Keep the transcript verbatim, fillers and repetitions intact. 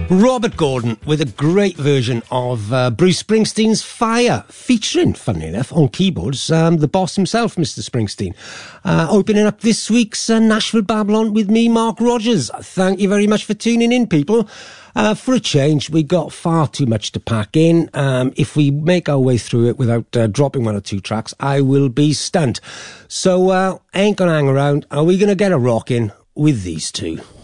Robert Gordon with a great version of uh, Bruce Springsteen's Fire, featuring, funnily enough, on keyboards, um, the boss himself, Mister Springsteen. Uh, opening up this week's uh, Nashville Babylon with me, Mark Rogers. Thank you very much for tuning in, people. Uh, for a change, we got far too much to pack in. Um, if we make our way through it without uh, dropping one or two tracks, I will be stunned. So, uh, ain't gonna hang around. Are we gonna get a rock in with these two?